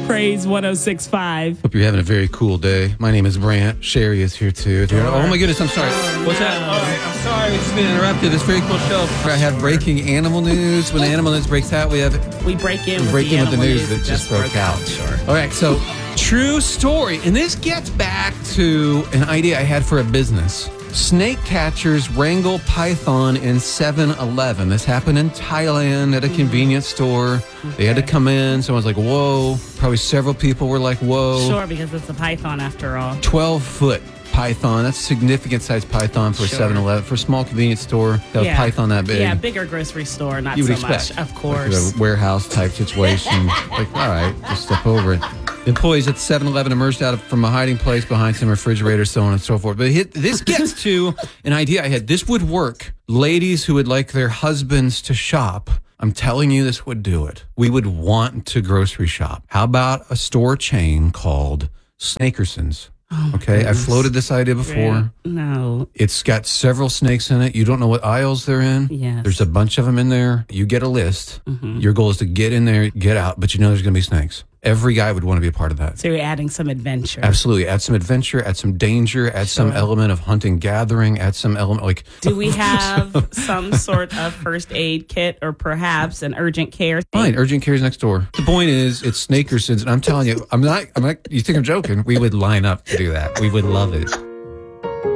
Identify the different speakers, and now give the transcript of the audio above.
Speaker 1: Praise 106.5.
Speaker 2: Hope you're having a very cool day. My name is Brant. Sherry is here too. Oh my goodness, I'm sorry. What's that? All right, I'm sorry. We've just been interrupted. It's a very cool show. I have breaking animal news. When animal news breaks out, we
Speaker 1: break in
Speaker 2: with the news that just broke out.
Speaker 1: Sure.
Speaker 2: All right, so true story. And this gets back to an idea I had for a business. Snake catchers wrangle python in 7-Eleven. This happened in Thailand at a convenience store. They had to come in. Someone's like, whoa. Probably several people were like, whoa.
Speaker 1: Sure, because it's a python after all.
Speaker 2: 12-foot python. That's a significant size python for 7-Eleven. For a small convenience store, that was python that big.
Speaker 1: Yeah, bigger grocery store, not
Speaker 2: you would
Speaker 1: so
Speaker 2: expect.
Speaker 1: much. Of course.
Speaker 2: Like a warehouse type situation. Like, all right, just step over it. Employees at 7-Eleven emerged from a hiding place behind some refrigerators, so on and so forth. But this gets to an idea I had. This would work. Ladies who would like their husbands to shop, I'm telling you, this would do it. We would want to grocery shop. How about a store chain called Snakersons? Okay, I floated this idea before.
Speaker 1: No.
Speaker 2: It's got several snakes in it. You don't know what aisles they're in.
Speaker 1: Yes.
Speaker 2: There's a bunch of them in there. You get a list. Your goal is to get in there, get out, but you know there's going to be snakes. Every guy would want to be a part of that.
Speaker 1: So you're adding some adventure.
Speaker 2: Absolutely. Add some adventure, add some danger, add some element of hunting, gathering, add some element like...
Speaker 1: Do we have some sort of first aid kit or perhaps an urgent care?
Speaker 2: Fine, urgent care is next door. The point is, it's Snakersons, and I'm telling you, I'm not, you think I'm joking. We would line up to do that. We would love it.